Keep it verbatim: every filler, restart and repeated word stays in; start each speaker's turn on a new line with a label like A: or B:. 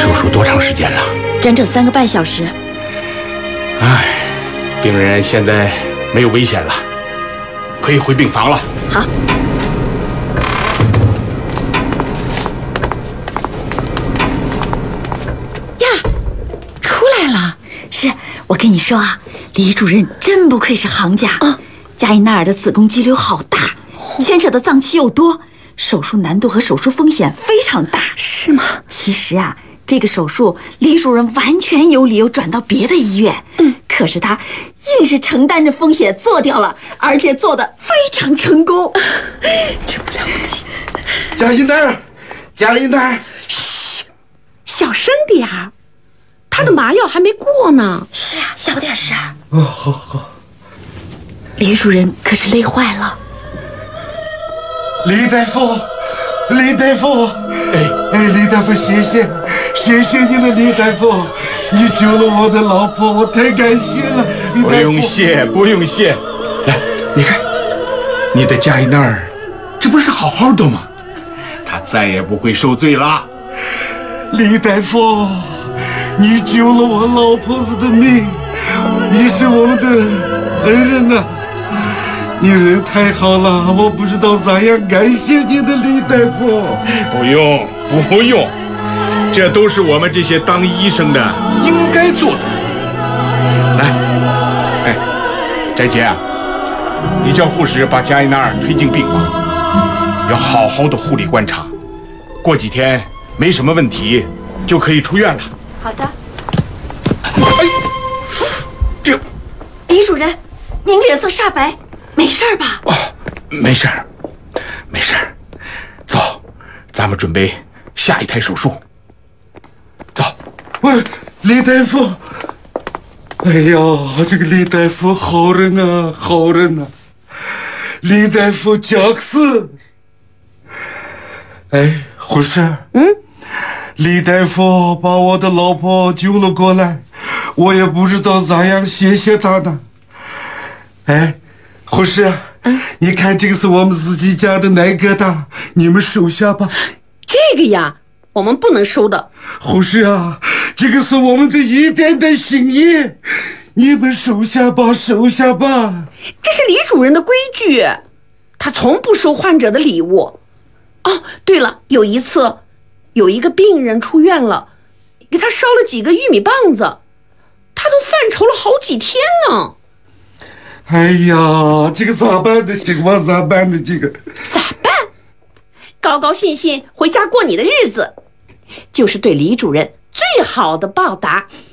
A: 手术多长时间了？
B: 整整三个半小时。
A: 唉，病人现在没有危险了，可以回病房了。
B: 好。呀，出来了！是我跟你说啊，李主任真不愧是行家啊！加伊纳尔的子宫肌瘤好大，牵扯的脏器又多，手术难度和手术风险非常大。
C: 是吗？
B: 其实啊，这个手术李主任完全有理由转到别的医院，嗯，可是他硬是承担着风险做掉了，而且做得非常成功，
C: 真不了不起。
D: 加伊纳尔，加伊纳尔，
C: 嘘，小声点儿，他的麻药还没过呢。
B: 是啊，小点声。
D: 哦，好好。
B: 李主任可是累坏了。
D: 李大夫，李大夫，哎哎，李大夫，谢谢，谢谢你了，李大夫，你救了我的老婆，我太感谢了，李大夫。
A: 不用谢，不用谢。
D: 来，你看，你的加伊纳尔，这不是好好的吗？
A: 他再也不会受罪了。
D: 李大夫，你救了我老婆子的命，你是我们的恩人呐、啊。你人太好了，我不知道咋样感谢你的，李大夫。
A: 不用，不用，这都是我们这些当医生的应该做的。来，哎，翟姐啊，你叫护士把加伊纳尔推进病房，要好好的护理观察，过几天没什么问题就可以出院了。
B: 好的。
A: 哎，哟，
B: 李主任，您脸色煞白。没事吧？
A: 哦，没事儿，没事儿。走，咱们准备下一台手术。走。
D: 喂，李大夫。哎呀，这个李大夫好人啊，好人啊。李大夫讲事。哎，护士。嗯。李大夫把我的老婆救了过来，我也不知道咋样谢谢他呢。哎。护士，嗯，你看这个是我们自己家的奶疙瘩，你们收下吧。
C: 这个呀，我们不能收的。
D: 护士啊，这个是我们的一点点心意，你们收下吧，收下吧。
C: 这是李主任的规矩，他从不收患者的礼物。哦，对了，有一次，有一个病人出院了，给他烧了几个玉米棒子，他都犯愁了好几天呢。
D: 哎呀，这个咋办的？这个我咋办的？这个
C: 咋办？高高兴兴回家过你的日子，就是对李主任最好的报答。